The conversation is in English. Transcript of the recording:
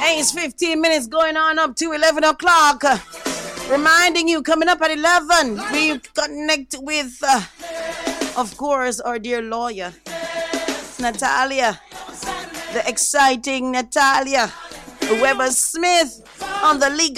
It's 15 minutes going on up to 11 o'clock. Reminding you, coming up at 11, we connect with, of course, our dear lawyer, Natalia, the exciting Natalia Weber Smith on the legal